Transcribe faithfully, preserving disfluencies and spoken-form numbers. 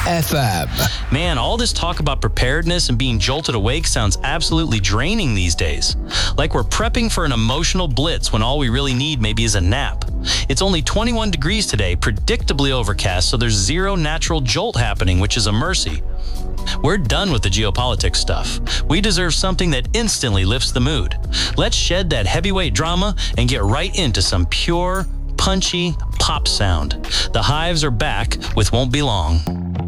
F M. Man, all this talk about preparedness and being jolted awake sounds absolutely draining these days. Like we're prepping for an emotional blitz when all we really need maybe is a nap. It's only twenty-one degrees today, predictably overcast, so there's zero natural jolt happening, which is a mercy. We're done with the geopolitics stuff. We deserve something that instantly lifts the mood. Let's shed that heavyweight drama and get right into some pure, punchy pop sound. The Hives are back with Won't Be Long.